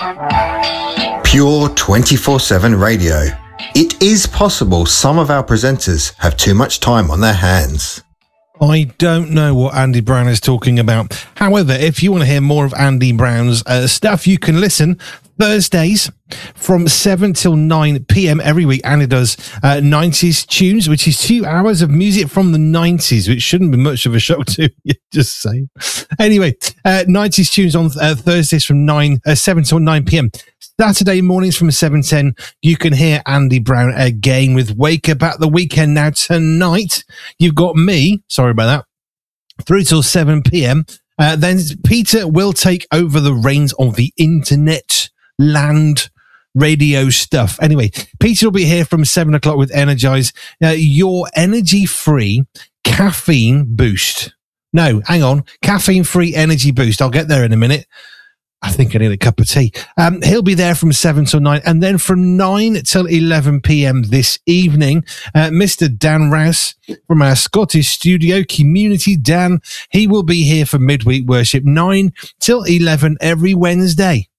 Pure 24/7 radio. It is possible some of our presenters have too much time on their hands. I don't know what Andy Brown is talking about. However, if you want to hear more of Andy Brown's stuff, you can listen Thursdays from 7 till 9 p.m. every week. Andy does 90s tunes, which is 2 hours of music from the 90s, which shouldn't be much of a shock to you, just saying. Anyway, 90s tunes on Thursdays from 7 till 9 p.m. Saturday mornings from 7:10, you can hear Andy Brown again with Wake Up at the Weekend. Now, tonight, you've got me, sorry about that, through till 7 p.m. Then Peter will take over the reins of the internet land radio stuff. Anyway, Peter will be here from 7 o'clock with Energize, your energy-free caffeine boost. No, hang on, caffeine-free energy boost. I'll get there in a minute. I think I need a cup of tea. He'll be there from 7 till 9. And then from 9 till 11 p.m. this evening, Mr. Dan Rouse from our Scottish studio, Community Dan, he will be here for midweek worship, 9 till 11 every Wednesday.